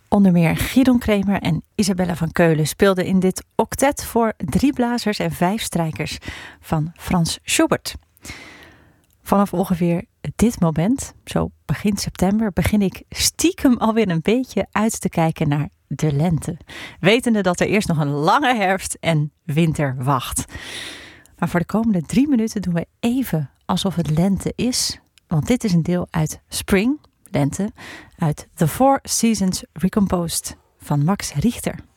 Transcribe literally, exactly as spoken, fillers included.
Onder meer Guidon Kremer en Isabella van Keulen speelden in dit octet voor drie blazers en vijf strijkers van Frans Schubert. Vanaf ongeveer dit moment, zo begin september, begin ik stiekem alweer een beetje uit te kijken naar de lente. Wetende dat er eerst nog een lange herfst en winter wacht. Maar voor de komende drie minuten doen we even alsof het lente is. Want dit is een deel uit Spring, lente, uit The Four Seasons Recomposed van Max Richter.